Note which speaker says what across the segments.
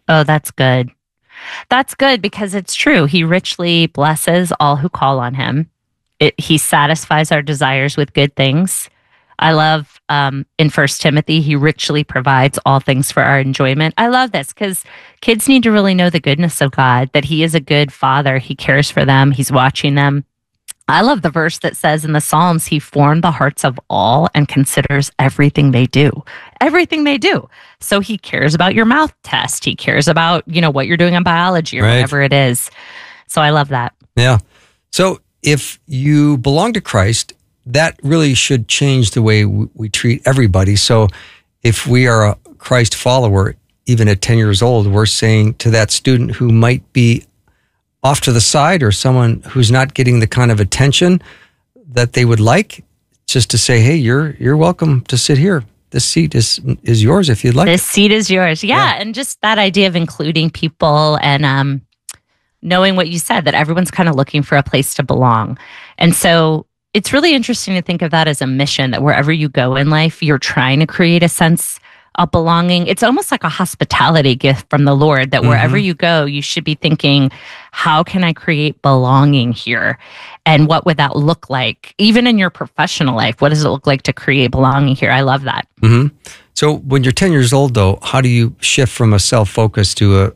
Speaker 1: Oh, that's good. That's good because it's true. He richly blesses all who call on him. He satisfies our desires with good things. I love in First Timothy, he richly provides all things for our enjoyment. I love this because kids need to really know the goodness of God, that he is a good father. He cares for them. He's watching them. I love the verse that says in the Psalms, he formed the hearts of all and considers everything they do. Everything they do. So he cares about your mouth test. He cares about, what you're doing in biology or whatever it is. So I love that.
Speaker 2: Yeah. So if you belong to Christ, that really should change the way we treat everybody. So if we are a Christ follower, even at 10 years old, we're saying to that student who might be off to the side or someone who's not getting the kind of attention that they would like, just to say, hey, you're welcome to sit here. This seat is yours if you'd like.
Speaker 1: This seat is yours. Yeah. And just that idea of including people and knowing what you said, that everyone's kind of looking for a place to belong. And so it's really interesting to think of that as a mission, that wherever you go in life, you're trying to create a sense of belonging. It's almost like a hospitality gift from the Lord, that wherever you go, you should be thinking, how can I create belonging here? And what would that look like? Even in your professional life, what does it look like to create belonging here? I love that.
Speaker 2: Mm-hmm. So when you're 10 years old, though, how do you shift from a self-focus to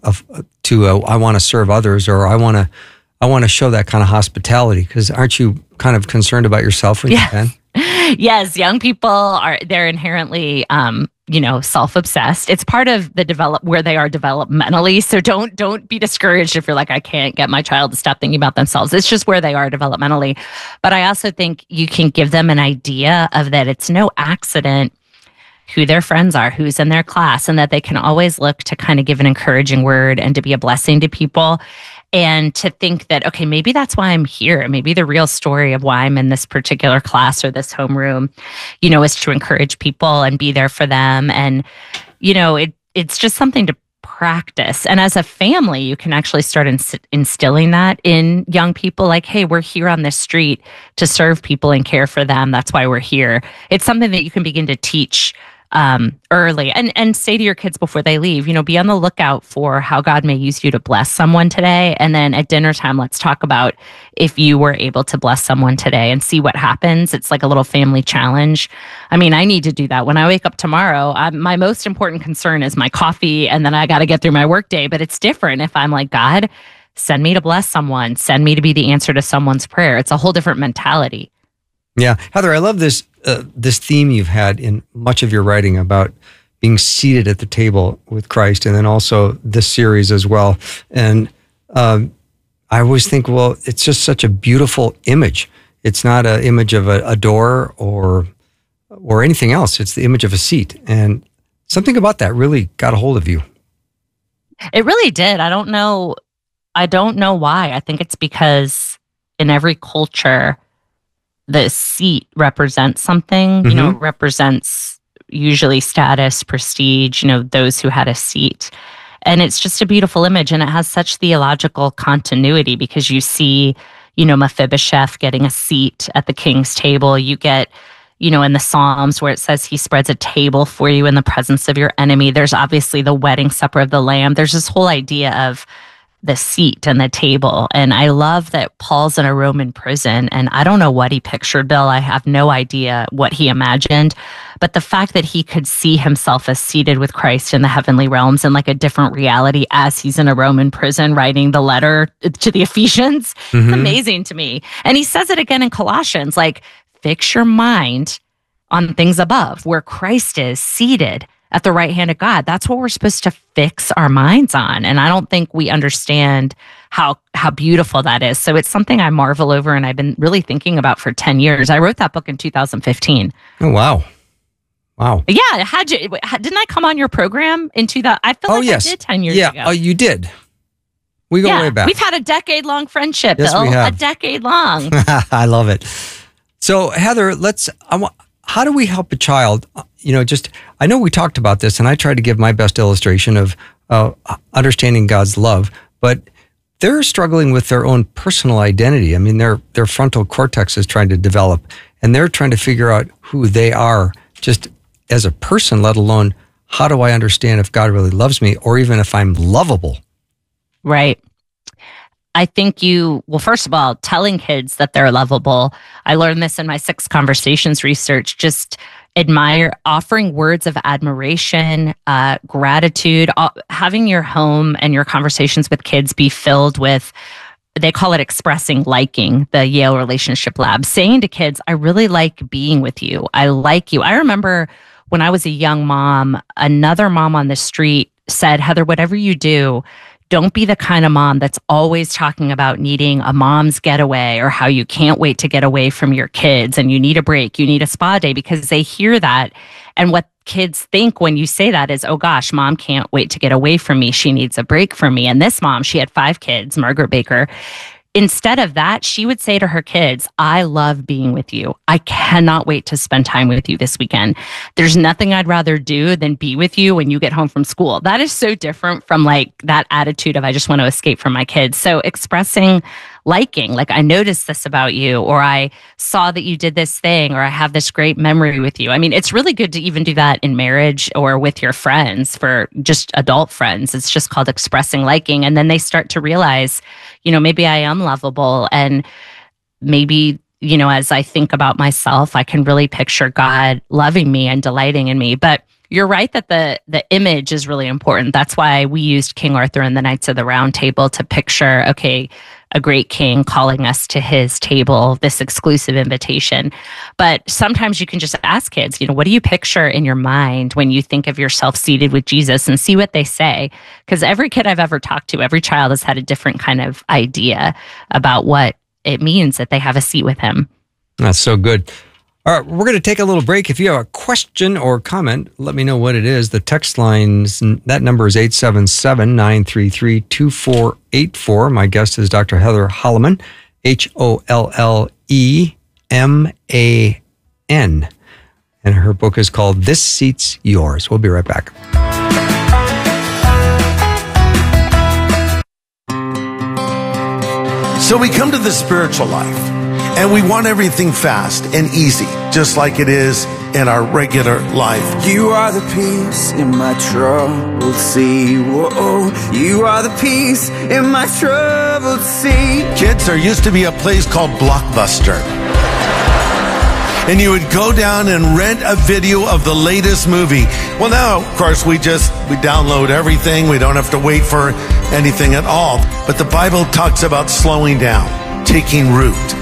Speaker 2: a I want to serve others, or I want to show that kind of hospitality? Because aren't you kind of concerned about yourself when you're 10?
Speaker 1: Yes, young people they're inherently self-obsessed. It's part of the where they are developmentally. So don't be discouraged if you're like, I can't get my child to stop thinking about themselves. It's just where they are developmentally. But I also think you can give them an idea of that it's no accident who their friends are, who's in their class, and that they can always look to kind of give an encouraging word and to be a blessing to people. And to think that, okay, maybe that's why I'm here. Maybe the real story of why I'm in this particular class or this homeroom, is to encourage people and be there for them. And, it's just something to practice. And as a family, you can actually start instilling that in young people. Like, hey, we're here on this street to serve people and care for them. That's why we're here. It's something that you can begin to teach early and say to your kids before they leave, be on the lookout for how God may use you to bless someone today. And then at dinner time, let's talk about if you were able to bless someone today and see what happens. It's like a little family challenge. I mean, I need to do that. When I wake up tomorrow, my most important concern is my coffee, and then I got to get through my workday. But it's different if I'm like, God, send me to bless someone, send me to be the answer to someone's prayer. It's a whole different mentality.
Speaker 2: Yeah. Heather, I love this theme you've had in much of your writing about being seated at the table with Christ, and then also this series as well. And I always think, well, it's just such a beautiful image. It's not an image of a door or anything else. It's the image of a seat. And something about that really got a hold of you.
Speaker 1: It really did. I don't know why. I think it's because in every culture, the seat represents something, it represents usually status, prestige, those who had a seat. And it's just a beautiful image. And it has such theological continuity because you see, Mephibosheth getting a seat at the king's table. You get, in the Psalms where it says he spreads a table for you in the presence of your enemy. There's obviously the wedding supper of the Lamb. There's this whole idea of the seat and the table. And I love that Paul's in a Roman prison, and I don't know what he pictured, Bill. I have no idea what he imagined, but the fact that he could see himself as seated with Christ in the heavenly realms in like a different reality as he's in a Roman prison writing the letter to the Ephesians, it's amazing to me. And he says it again in Colossians, like, fix your mind on things above where Christ is seated at the right hand of God. That's what we're supposed to fix our minds on. And I don't think we understand how beautiful that is. So it's something I marvel over, and I've been really thinking about for 10 years. I wrote that book in 2015.
Speaker 2: Oh, wow. Wow.
Speaker 1: Yeah. Didn't I come on your program in 2000? I feel like I did 10 years ago.
Speaker 2: Oh, you did. We go way back.
Speaker 1: We've had a decade-long friendship,
Speaker 2: yes,
Speaker 1: Bill.
Speaker 2: We have.
Speaker 1: A decade-long.
Speaker 2: I love it. So, Heather, how do we help a child? I know we talked about this, and I tried to give my best illustration of understanding God's love, but they're struggling with their own personal identity. I mean, their frontal cortex is trying to develop, and they're trying to figure out who they are just as a person, let alone how do I understand if God really loves me or even if I'm lovable?
Speaker 1: Right. I think first of all, telling kids that they're lovable. I learned this in my 6 Conversations research. Just offering words of admiration, gratitude, having your home and your conversations with kids be filled with, they call it expressing liking, the Yale Relationship Lab, saying to kids, I really like being with you. I like you. I remember when I was a young mom, another mom on the street said, Heather, whatever you do, don't be the kind of mom that's always talking about needing a mom's getaway or how you can't wait to get away from your kids and you need a break, you need a spa day, because they hear that. And what kids think when you say that is, oh gosh, mom can't wait to get away from me. She needs a break from me. And this mom, she had 5 kids, Margaret Baker. Instead of that, she would say to her kids, I love being with you. I cannot wait to spend time with you this weekend. There's nothing I'd rather do than be with you when you get home from school. That is so different from like that attitude of I just want to escape from my kids. So expressing liking, like I noticed this about you, or I saw that you did this thing, or I have this great memory with you. I mean, it's really good to even do that in marriage or with your friends, for just adult friends. It's just called expressing liking. And then they start to realize, maybe I am lovable. And maybe, as I think about myself, I can really picture God loving me and delighting in me. But you're right that the image is really important. That's why we used King Arthur and the Knights of the Round Table to picture, okay, a great king calling us to his table, this exclusive invitation. But sometimes you can just ask kids, what do you picture in your mind when you think of yourself seated with Jesus, and see what they say? Because every kid I've ever talked to, every child has had a different kind of idea about what it means that they have a seat with him.
Speaker 2: That's so good. All right, we're going to take a little break. If you have a question or comment, let me know what it is. The text line, that number is 877-933-2484. My guest is Dr. Heather Holleman, Holleman. And her book is called This Seat's Yours. We'll be right back.
Speaker 3: So we come to the spiritual life, and we want everything fast and easy, just like it is in our regular life.
Speaker 4: You are the peace in my troubled sea. Whoa, you are the peace in my troubled sea.
Speaker 3: Kids, there used to be a place called Blockbuster. And you would go down and rent a video of the latest movie. Well, now, of course, we download everything. We don't have to wait for anything at all. But the Bible talks about slowing down, taking root,